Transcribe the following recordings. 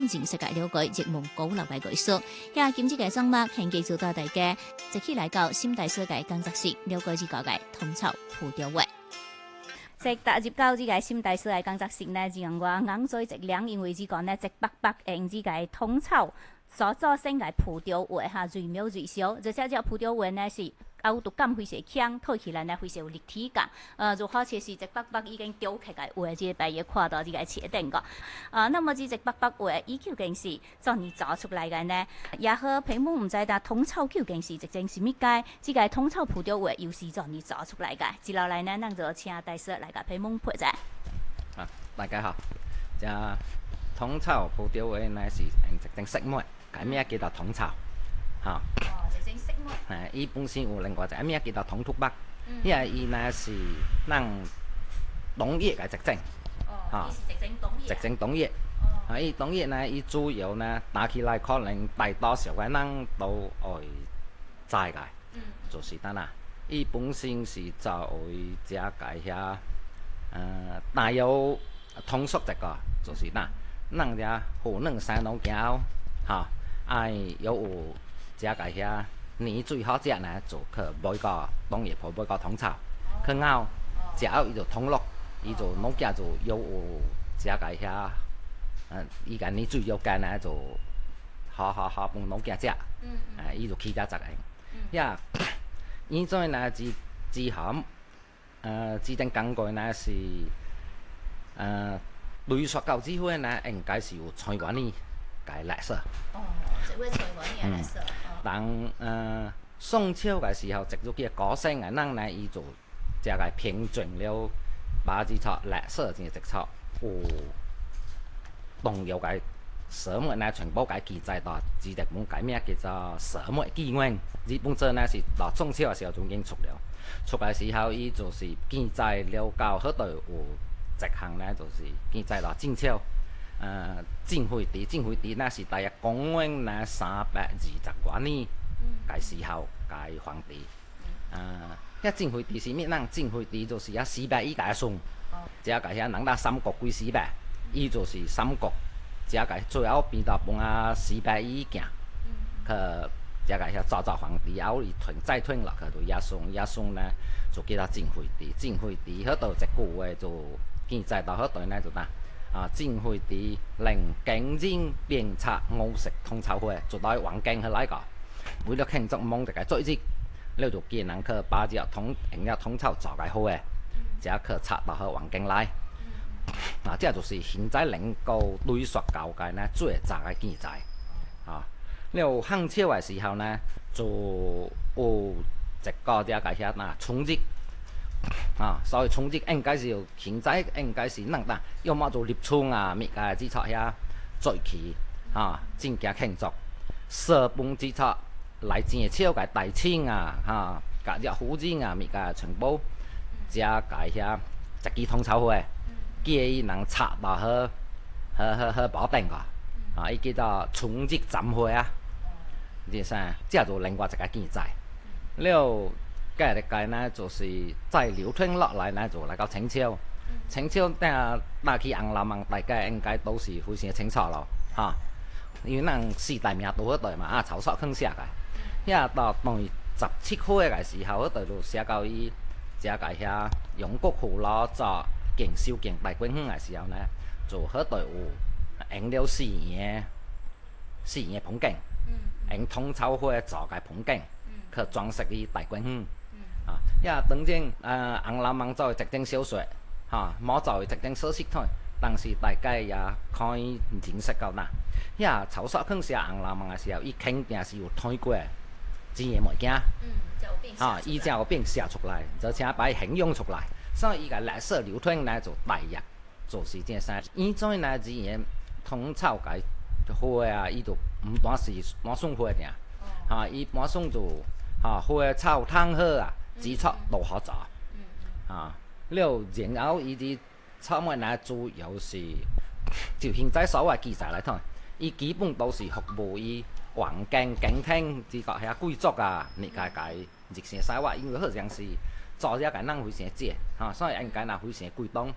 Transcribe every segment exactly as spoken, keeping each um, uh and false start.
正世界了解日蒙古流嘅技术，遐今次嘅节目献技做到大家，一起来到新大世界工作室了解呢個嘅通草普調話。即踏入到呢個新大世界工作室呢，就讓我硬做一兩，因為呢個呢，即北北用呢個通草所造成嘅普調話嚇，最妙最小，而且呢個普調話呢是。凹度感非常強，睇起來呢非常有立體感。呃，就好似是隻北北已經雕刻嘅畫，即係白嘢看到呢個設定個。啊，那麼呢隻北北畫，伊究竟是怎樣做出來嘅呢？也好，屏幕唔知道通草究竟是一種什麼解？呢個通草普調畫又是怎樣做出來嘅？接落來呢，咱就請大師來個屏幕配者。 啊，大家好，這通草普調畫呢是用一種石墨，改名叫做通草，嚇。 哦，一種石墨。 誒，伊本身有另外一個名叫做通突北，因為伊呢是咱農業嘅一種， 哦，伊是一種農業。 一種農業。啊，伊農業呢，伊主要呢打起來可能大多數嘅人都會知嘅，就是得啦。伊本身是作為這個遐，呃，帶有通俗一個，就是呾，咱遮河南山東橋，嚇，愛有有這個遐。你最好食呢，就去買個農業鋪買個通草，去熬，食後伊就通落，伊就農家就有食個遐，嗯，伊個你最要緊呢就好好好幫農家食，誒，伊就起價值嘅，呀，現在呢之之後，誒，之前講過呢是，誒，對塑膠之後呢應該是有台灣的個歷史。 哦，即係台灣嘅歷史。 當呃宋朝嘅時候，植入嘅歌聲嘅人呢，伊就即係評準了，把呢套歷史嘅直輯有動搖嘅史末呢，全部嘅記載到只隻本改名叫做《史末紀元》。呢本書呢是到宋朝嘅時候就已經出了，出嘅時候伊就是記載了到嗰度有直行呢，就是記載到晉朝。呃，晉惠帝，晉惠帝那是大約公元呢三百二十多年嘅時候嘅皇帝。呃，一晉惠帝是咩人？晉惠帝就是一四百一嘅孫，即係個遐人打三國歸四百，伊就是三國，即係個最後變到幫啊四百一行，佢即係個遐造造皇帝，後伊傳再傳落去就一孫，一孫呢就叫做晉惠帝。晉惠帝嗰度一句話就記載到嗰度呢就得。啊！晉惠帝令景人鞭策五色通草會，就到王京去來個，為了慶祝蒙特嘅節日，你就見人去把隻通用隻通草做個好嘅，只去插到去王京來。啊，這就是現在能夠對塑膠界呢最早嘅記載。啊，了漢朝嘅時候呢，就有一個隻個遐嗱衝擊。啊，所以衝擊應該是現在應該是能得，要麼就立春啊，咩個之錯遐再起啊，正嘅慶祝。日本之錯來正超嘅大清啊，嚇，隔隻虎子啊，咩個全部只個遐一支通草會，建議能插到去去去去保定個，啊，伊叫做衝擊站會啊，啲啥，這就另外一個記載了。介嚟介呢，就是再流傳落來呢，就嚟到清朝。清朝但打起紅樓夢，大家應該都是非常清楚咯，嚇。因為咱四大名都嗰度嘛，啊，曹操坑寫嘅。遐到當十七歲嘅時候，嗰度就寫到伊，寫個遐楊國虎攞做敬修敬大觀園嘅時候呢，就嗰度有用了四樣四樣捧景，用通草花做嘅捧景，去裝飾啲大觀園。啊，因為當然，誒紅樓夢作為一種小說，嚇，冇作為一種小說台，但是大家也可以認識到啦。因為曹操佢寫紅樓夢嘅時候，伊肯定是有睇過這嘢物件，嚇，伊才有變寫出來，而且把伊形容出來，所以伊個歷史流傳呢就大約就是這些。現在呢，這嘢通草嘅花啊，伊就唔單是滿松花嘅，嚇，伊滿松就嚇花草湯好啊。指出都好做，啊，了然後伊啲草木呢主要是就現在所謂記載嚟睇，伊基本都是服務於皇宮宮廷，即個係貴族啊，你個個熱情生活，因為好像是做一個人非常濟，嚇，所以應該呢非常貴重。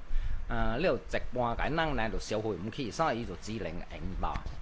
呃，了一般嘅人呢就消费唔起，所以伊就只能硬吧。